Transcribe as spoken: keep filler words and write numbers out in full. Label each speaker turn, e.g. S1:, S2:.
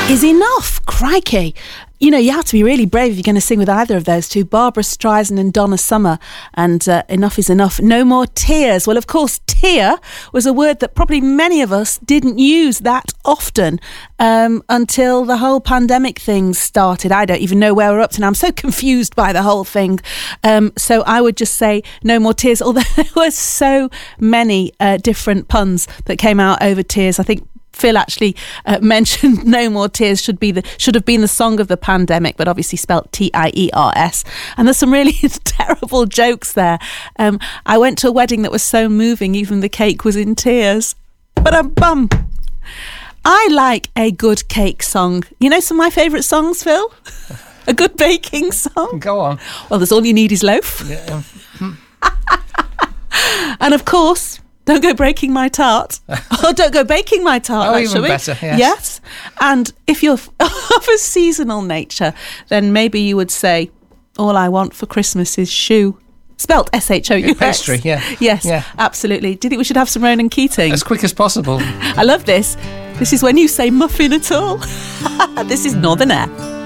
S1: is enough. Crikey. You know, you have to be really brave if you're going to sing with either of those two, Barbara Streisand and Donna Summer, and uh, Enough is Enough. No More Tears. Well, of course, tear was a word that probably many of us didn't use that often um, until the whole pandemic thing started. I don't even know where we're up to now. I'm so confused by the whole thing. Um, so I would just say no more tears, although there were so many uh, different puns that came out over tears. I think Phil actually uh, mentioned No More Tears should be the should have been the song of the pandemic, but obviously spelt T I E R S. And there's some really terrible jokes there. Um, I went to a wedding that was so moving, even the cake was in tears. But I'm bum. I like a good cake song. You know some of my favourite songs, Phil? A good baking song?
S2: Go on.
S1: Well, there's All You Need Is Loaf.
S2: Yeah.
S1: And of course, Don't Go Breaking My Tart. Or Don't Go Baking My Tart,
S2: Oh,
S1: actually.
S2: even better, yes.
S1: Yes. And if you're of a seasonal nature, then maybe you would say, All I Want for Christmas is Shoe. Spelt S H O U S.
S2: Pastry, yeah.
S1: Yes,
S2: yeah.
S1: Absolutely. Do you think we should have some Ronan Keating?
S2: As quick as possible.
S1: I love this. This is when you say muffin at all. This is Northern Air.